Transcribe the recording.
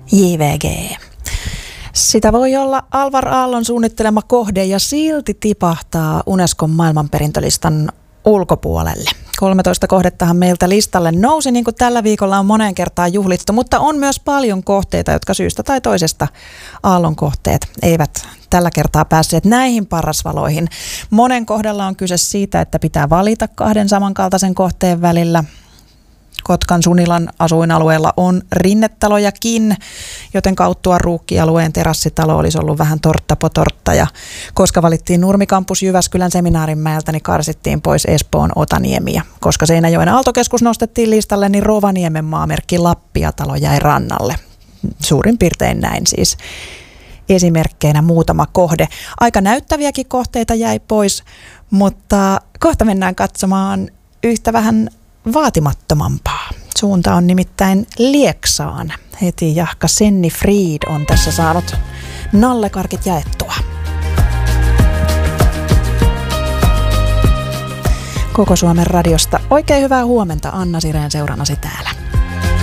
JVG. Sitä voi olla Alvar Aallon suunnittelema kohde ja silti tipahtaa Unescon maailmanperintölistan ulkopuolelle. 13 kohdettahan meiltä listalle nousi, niin kuin tällä viikolla on moneen kertaan juhlittu, mutta on myös paljon kohteita, jotka syystä tai toisesta Aallon kohteet eivät tällä kertaa päässeet näihin parasvaloihin. Monen kohdalla on kyse siitä, että pitää valita kahden samankaltaisen kohteen välillä. Kotkan Sunilan asuinalueella on rinnetalojakin, joten Kauttuan Ruukki-alueen terassitalo olisi ollut vähän tortta po tortta. Ja koska valittiin Nurmikampus Jyväskylän Seminaarinmäeltä, niin karsittiin pois Espoon Otaniemi. Ja koska Seinäjoen Aaltokeskus nostettiin listalle, niin Rovaniemen maamerkki Lappiatalo jäi rannalle. Suurin piirtein näin siis. Esimerkkeinä muutama kohde. Aika näyttäviäkin kohteita jäi pois, mutta kohta mennään katsomaan yhtä vähän vaatimattomampaa. Suunta on nimittäin Lieksaan. Heti jahka Senni Fried on tässä saanut nallekarkit jaettua. Koko Suomen radiosta oikein hyvää huomenta. Anna Sireen seurannasi täällä.